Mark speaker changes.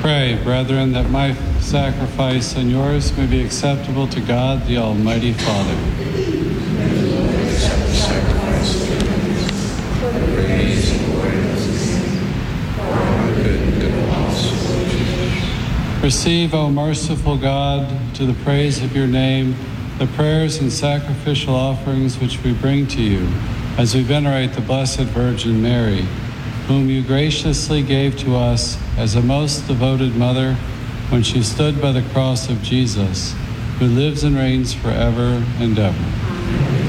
Speaker 1: Pray, brethren, that my sacrifice and yours may be acceptable to God, the Almighty Father.
Speaker 2: Praise and glory for our good and good of all souls.
Speaker 1: Receive, O merciful God, to the praise of your name, the prayers and sacrificial offerings which we bring to you as we venerate the Blessed Virgin Mary, whom you graciously gave to us as a most devoted mother when she stood by the cross of Jesus, who lives and reigns forever and ever.